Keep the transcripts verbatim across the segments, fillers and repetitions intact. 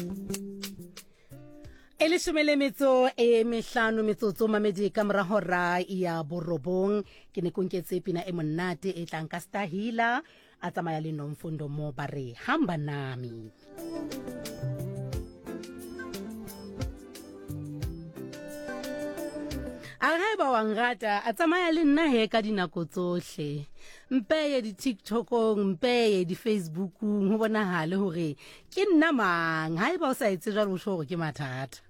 Ele shumele metso e mehlano metsotso mamedi ka mora hora ya borobong ke ne konketse pina e monate e tlang ka Stahila a tsamaya le Nomfundo mo bare hamba nami. A ga ba wangata a tsamaya le nna he ka dinako tsohle. Mpeye di TikTokong, mpeye di Facebookong ho bonahale hore ke nna mang ha eba o sa etse jalo o hore ke mathata.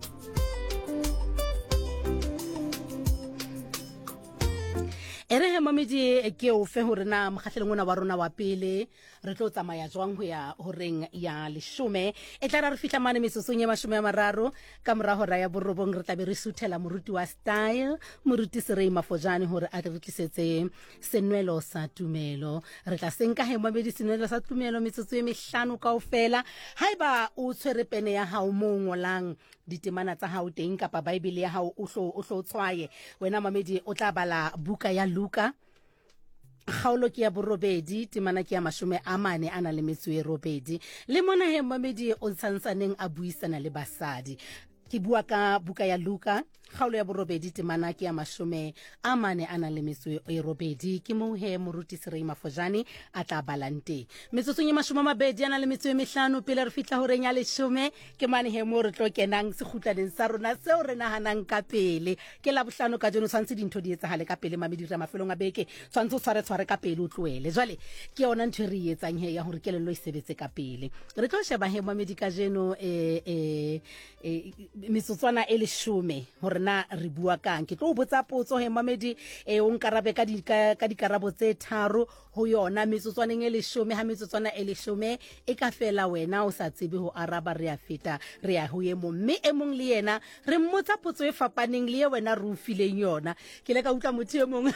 Ere he mamedi ke o fe hore na mokgahlelong ona wa rona wa pele re tlo tsamaya jwang ho ya horeng ya leshome e tla re fihla mane metsotso ya mashome a mararo ka mora hora ya borobong re tla be re suthela moruti wa style moruti Serei Mafojane hore a re tlisetse senwelo sa tumelo re tla senka he mamedi senwelo sa tumelo metsotso e mehlano kaofela haiba o tshwere pene ya hao mo ngolang ditemana tsa hao teng kapa bible ya hao o hlo o hlo tshwaye wena mamedi o tla bala buka ya Luka kgaolo ke ya borobedi temana ke ya mashume a mane ana le metso e robedi le mona he mamedi o tshantsaneng a buisana le basadi ke bua ka buka ya Luka kgaolo ya borobedi temana ke ya mashume a mane ana le metso e robedi ke mo he moruti Serei Mafojane a tla balante metsotso ya mashume a mabedi ana le metso e mehlano pele re fihla ho reng ya leshome ke mane he mo re tlo kenang se khutlaneng sa rona seo re nahanang ka pele ke la bohlano ka jeno tshwantse dintho di etsahale ka pele mamedi ra mafelong a beke tshwantse o tshware tshware ka pele o tloele jwale ke yona ntho re etsang he ya hore kelello e sebetse ka pele re tlo sheba he mamedi ka jeno e e metsotswana e leshome hore na re bua kang ke tlo botsa potso he mamedi e o nkarabe ka di ka dikarabo tse tharo ho yona metsotswaneng e leshome ha metsotswana e leshome e ka fela wena o sa tsebe ho araba re a feta re a ho ye mo mme e mong le yena re mmotsa potso e fapaneng le ye wena re o fileng yona ke le ka utla motho e mong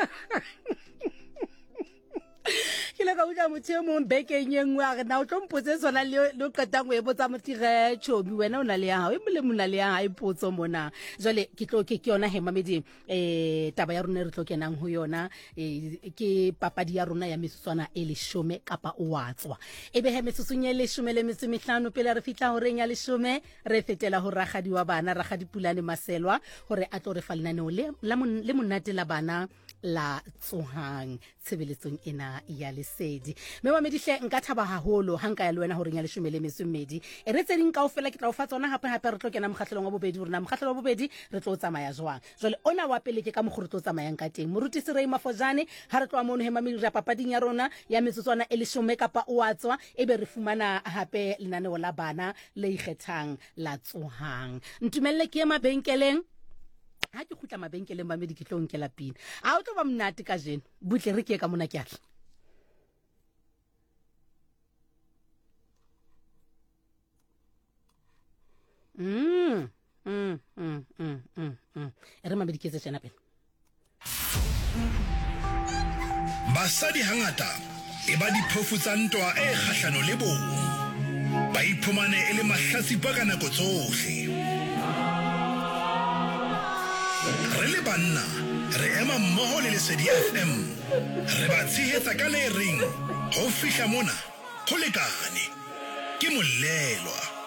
ke le ka utla motho e mong bekeng engwe a re na o tlo mpotse sona le lo qetang o e botsa motire chobi wena o na le ya hao e mole mona le ya ha ipotso mona jwale ke tlo ke ke yona he mamedi eh taba ya rona re tlo kenang ho yona ke papadi ya rona ya metsotswana e leshome kapa o watswa ebe he metsotsong e leshome le metso mehlano pele re fihla ho reng ya leshome re fetela ho ragadi wa bana ragadi Pulane Maselwa hore a tlo re falnane le le monate la bana la tsohang tshebeletsong ena ya lesedi me wa medihle nka thaba haholo hanka ya le wena hore nya leshome le metso mmedi e re tseng kaofela ke tla o fa tsona hape hape re tlo kena mokgahlelong wa bobedi rona mokgahlelo wa bobedi re tlo tsamaya jwang jwale ona wa pele ke ka mogoro tlo tsamayang ka teng moruti Serei Mafojane ha re tlo amono he mamedi ra papading ya rona ya metsotswana e leshome kapa o watswa ebe re fumana hape lenaneo la bana le ikgethang la tsohang ntumelle ke ema benkeleng ha ke khutla mabenkeleng mamedi ke tlo nkela pina a o tlo ba mnate ka jeno butle re ke ka mona ke atla mm mm mm mm mm re mamedi ke tse tsena pele basadi hangata e ba diphofu tsa ntwa e kgahlano le bo ba iphumane e le mahlatsipa ka nako tsohle re le banna re ema mmoho le Lesedi F M re ba tshehetsa ka le reng ho fihla mona ho lekane ke molelwa